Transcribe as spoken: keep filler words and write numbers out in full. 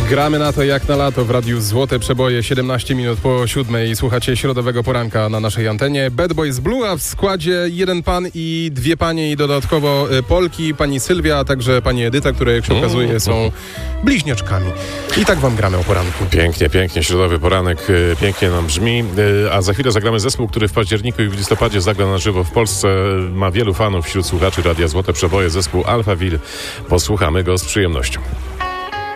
Gramy na to jak na lato w Radiu Złote Przeboje, siedemnaście minut po siódmej. Słuchacie środowego poranka na naszej antenie. Bad Boys Blue, a w składzie jeden pan i dwie panie i dodatkowo Polki, pani Sylwia, a także pani Edyta, które jak się okazuje są bliźniaczkami. I tak wam gramy o poranku. Pięknie, pięknie. Środowy poranek pięknie nam brzmi. A za chwilę zagramy zespół, który w październiku i w listopadzie zagra na żywo w Polsce. Ma wielu fanów wśród słuchaczy Radia Złote Przeboje. Zespół Alphaville. Posłuchamy go z przyjemnością.